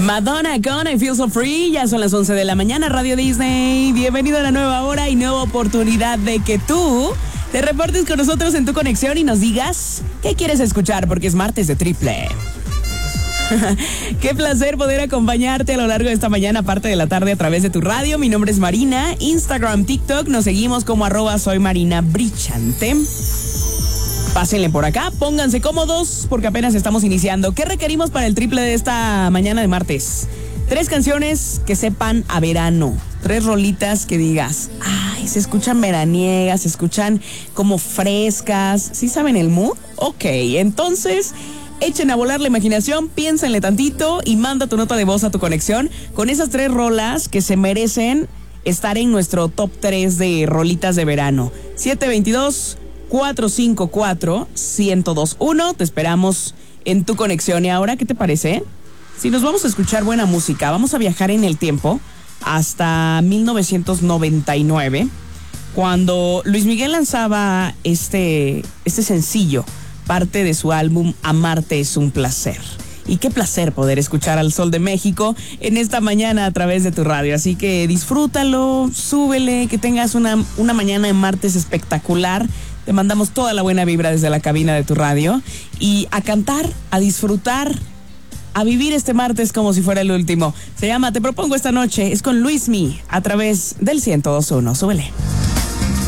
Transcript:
Madonna con I Feel So Free. Ya son las 11 de la mañana, Radio Disney. Bienvenido a la nueva hora y nueva oportunidad de que tú te reportes con nosotros en tu conexión y nos digas qué quieres escuchar, porque es martes de triple. Qué placer poder acompañarte a lo largo de esta mañana, parte de la tarde, a través de tu radio. Mi nombre es Marina. Instagram, TikTok, nos seguimos como @soymarinabrichante. Pásenle por acá, pónganse cómodos porque apenas estamos iniciando. ¿Qué requerimos para el triple de esta mañana de martes? 3 canciones que sepan a verano. 3 rolitas que digas, ay, se escuchan veraniegas, se escuchan como frescas. ¿Sí saben el mood? Ok, entonces echen a volar la imaginación, piénsenle tantito y manda tu nota de voz a tu conexión con esas 3 rolas que se merecen estar en nuestro top 3 de rolitas de verano. 722-454-1021. Te esperamos en tu conexión. ¿Y ahora qué te parece? Si nos vamos a escuchar buena música, vamos a viajar en el tiempo hasta 1999, cuando Luis Miguel lanzaba este sencillo, parte de su álbum Amarte es un placer. Y qué placer poder escuchar al Sol de México en esta mañana a través de tu radio. Así que disfrútalo, súbele, que tengas una mañana de martes espectacular. Te mandamos toda la buena vibra desde la cabina de tu radio. Y a cantar, a disfrutar, a vivir este martes como si fuera el último. Se llama Te Propongo Esta Noche. Es con Luismi a través del 102.1. Súbele.